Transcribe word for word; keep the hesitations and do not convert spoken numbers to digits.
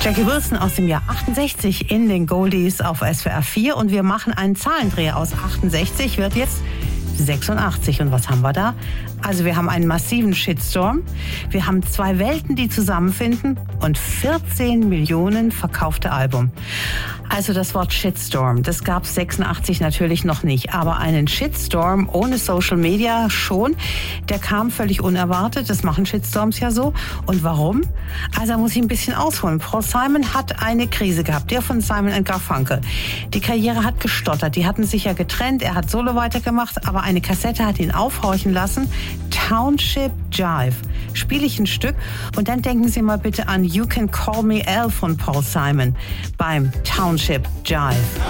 Jackie Wilson aus dem Jahr achtundsechzig in den Goldies auf S W R vier und wir machen einen Zahlendreher aus achtundsechzig, wird jetzt sechsundachtzig. Und was haben wir da? Also wir haben einen massiven Shitstorm, wir haben zwei Welten, die zusammenfinden und vierzehn Millionen verkaufte Album. Also das Wort Shitstorm, das gab es sechsundachtzig natürlich noch nicht, aber einen Shitstorm ohne Social Media schon, der kam völlig unerwartet, das machen Shitstorms ja so. Und warum? Also da muss ich ein bisschen ausholen. Paul Simon hat eine Krise gehabt, der von Simon and Garfunkel. Die Karriere hat gestottert, die hatten sich ja getrennt, er hat Solo weitergemacht, aber eine Kassette hat ihn aufhorchen lassen. Township Jive. Spiele ich ein Stück und dann denken Sie mal bitte an You Can Call Me Al von Paul Simon beim Township Jive.